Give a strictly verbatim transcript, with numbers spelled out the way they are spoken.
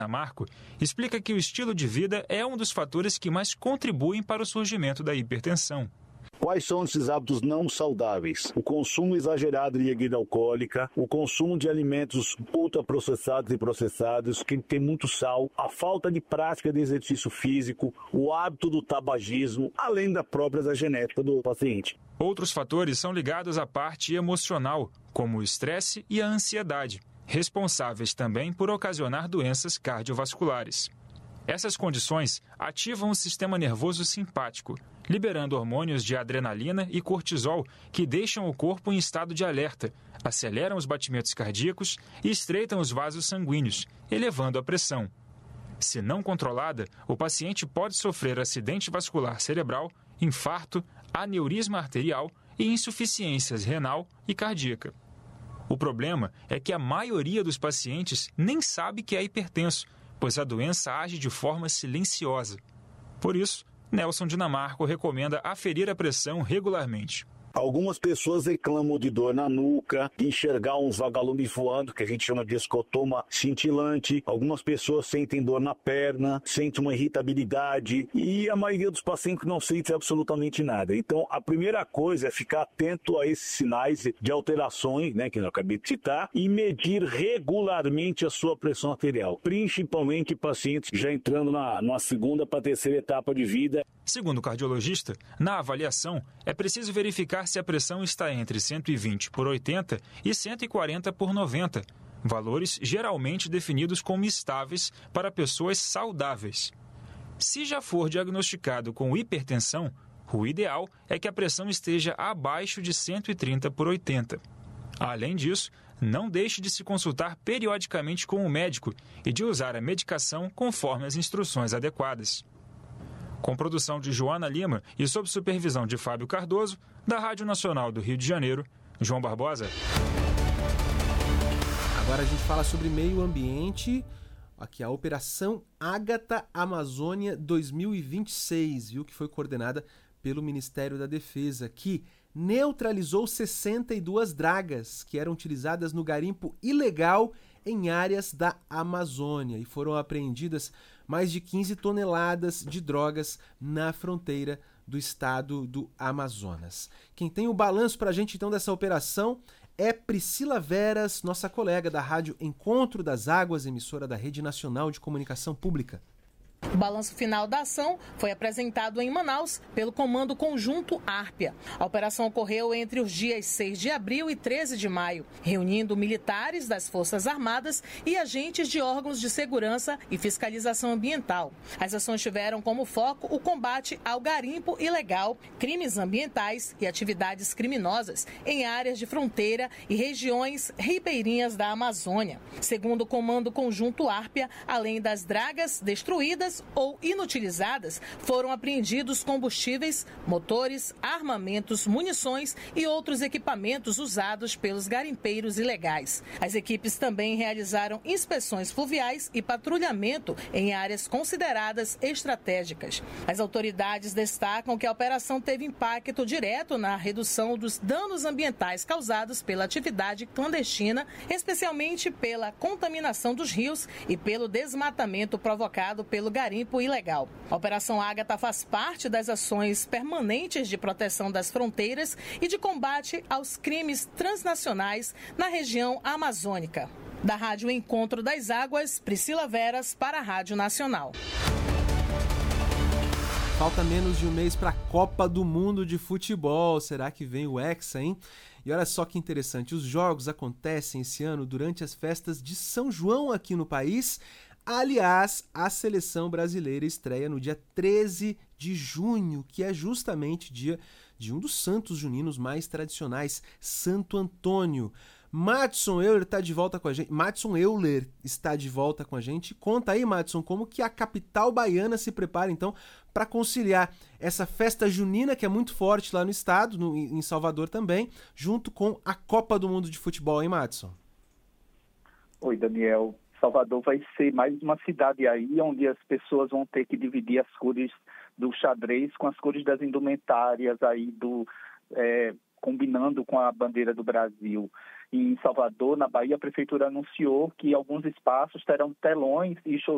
Marco explica que o estilo de vida é um dos fatores que mais contribuem para o surgimento da hipertensão. Quais são esses hábitos não saudáveis? O consumo exagerado de bebida alcoólica, o consumo de alimentos ultraprocessados e processados, que tem muito sal, a falta de prática de exercício físico, o hábito do tabagismo, além da própria genética do paciente. Outros fatores são ligados à parte emocional, como o estresse e a ansiedade, responsáveis também por ocasionar doenças cardiovasculares. Essas condições ativam o sistema nervoso simpático, liberando hormônios de adrenalina e cortisol que deixam o corpo em estado de alerta, aceleram os batimentos cardíacos e estreitam os vasos sanguíneos, elevando a pressão. Se não controlada, o paciente pode sofrer acidente vascular cerebral, infarto, aneurisma arterial e insuficiências renal e cardíaca. O problema é que a maioria dos pacientes nem sabe que é hipertenso, pois a doença age de forma silenciosa. Por isso, Nelson Dinamarco recomenda aferir a pressão regularmente. Algumas pessoas reclamam de dor na nuca, de enxergar uns vagalumes voando, que a gente chama de escotoma cintilante. Algumas pessoas sentem dor na perna, sentem uma irritabilidade e a maioria dos pacientes não sente absolutamente nada. Então, a primeira coisa é ficar atento a esses sinais de alterações, né, que eu acabei de citar, e medir regularmente a sua pressão arterial, principalmente pacientes já entrando na, na segunda para terceira etapa de vida. Segundo o cardiologista, na avaliação é preciso verificar se a pressão está entre cento e vinte por oitenta e cento e quarenta por noventa, valores geralmente definidos como estáveis para pessoas saudáveis. Se já for diagnosticado com hipertensão, o ideal é que a pressão esteja abaixo de cento e trinta por oitenta. Além disso, não deixe de se consultar periodicamente com o médico e de usar a medicação conforme as instruções adequadas. Com produção de Joana Lima e sob supervisão de Fábio Cardoso, da Rádio Nacional do Rio de Janeiro, João Barbosa. Agora a gente fala sobre meio ambiente. Aqui a Operação Ágata Amazônia dois mil e vinte e seis, viu, que foi coordenada pelo Ministério da Defesa, que neutralizou sessenta e duas dragas que eram utilizadas no garimpo ilegal em áreas da Amazônia e foram apreendidas mais de quinze toneladas de drogas na fronteira do estado do Amazonas. Quem tem o balanço para a gente então dessa operação é Priscila Veras, nossa colega da rádio Encontro das Águas, emissora da Rede Nacional de Comunicação Pública. O balanço final da ação foi apresentado em Manaus pelo Comando Conjunto Árpia. A operação ocorreu entre os dias seis de abril e treze de maio, reunindo militares das Forças Armadas e agentes de órgãos de segurança e fiscalização ambiental. As ações tiveram como foco o combate ao garimpo ilegal, crimes ambientais e atividades criminosas em áreas de fronteira e regiões ribeirinhas da Amazônia. Segundo o Comando Conjunto Árpia, além das dragas destruídas ou inutilizadas, foram apreendidos combustíveis, motores, armamentos, munições e outros equipamentos usados pelos garimpeiros ilegais. As equipes também realizaram inspeções fluviais e patrulhamento em áreas consideradas estratégicas. As autoridades destacam que a operação teve impacto direto na redução dos danos ambientais causados pela atividade clandestina, especialmente pela contaminação dos rios e pelo desmatamento provocado pelo garimpo ilegal. A Operação Ágata faz parte das ações permanentes de proteção das fronteiras e de combate aos crimes transnacionais na região amazônica. Da Rádio Encontro das Águas, Priscila Veras para a Rádio Nacional. Falta menos de um mês para a Copa do Mundo de Futebol. Será que vem o Hexa, hein? E olha só que interessante, os jogos acontecem esse ano durante as festas de São João aqui no país. Aliás, a seleção brasileira estreia no dia treze de junho, que é justamente dia de um dos santos juninos mais tradicionais, Santo Antônio. Madson Euler está de volta com a gente. Madson Euler está de volta com a gente. Conta aí, Madson, como que a capital baiana se prepara então para conciliar essa festa junina que é muito forte lá no estado, no, em Salvador também, junto com a Copa do Mundo de Futebol, hein, Madson? Oi, Daniel. Salvador vai ser mais uma cidade aí onde as pessoas vão ter que dividir as cores do xadrez com as cores das indumentárias aí do é, combinando com a bandeira do Brasil. E em Salvador, na Bahia, a prefeitura anunciou que alguns espaços terão telões e shows